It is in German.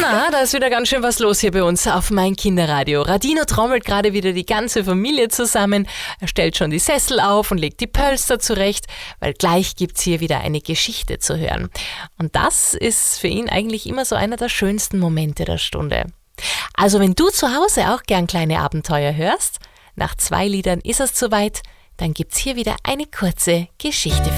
Ja, da ist wieder ganz schön was los hier bei uns auf mein Kinderradio. Radino trommelt gerade wieder die ganze Familie zusammen. Er stellt schon die Sessel auf und legt die Pölster zurecht, weil gleich gibt's hier wieder eine Geschichte zu hören. Und das ist für ihn eigentlich immer so einer der schönsten Momente der Stunde. Also wenn du zu Hause auch gern kleine Abenteuer hörst, nach 2 Liedern ist es soweit, dann gibt's hier wieder eine kurze Geschichte für